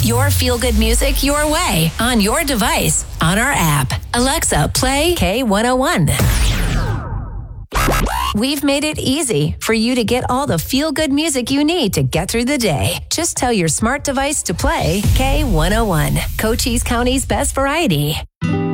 Your feel-good music your way, on your device, on our app. Alexa, play K101. We've made it easy for you to get all the feel-good music you need to get through the day. Just tell your smart device to play K101, Cochise County's best variety.